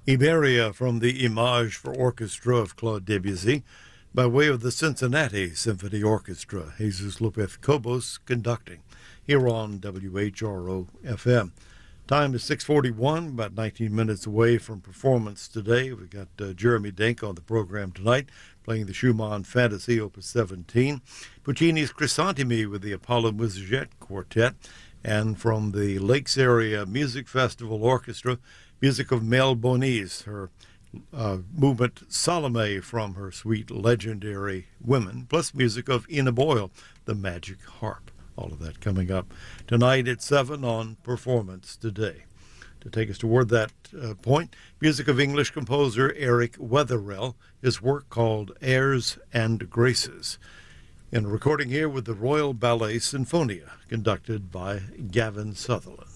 Iberia from the Image for Orchestra of Claude Debussy by way of the Cincinnati Symphony Orchestra. Jesus Lopez Cobos conducting here on WHRO-FM. Time is 6:41, about 19 minutes away from performance today. We've got Jeremy Denk on the program tonight, playing the Schumann Fantasy Opus 17, Puccini's Crisantemi with the Apollo Musaget Quartet, and from the Lakes Area Music Festival Orchestra, music of Mel Bonis, her movement Salome from her suite Legendary Women, plus music of Ina Boyle, the Magic Harp. All of that coming up tonight at 7 on Performance Today. To take us toward that point, music of English composer Eric Wetherell, his work called Airs and Graces, in a recording here with the Royal Ballet Sinfonia, conducted by Gavin Sutherland.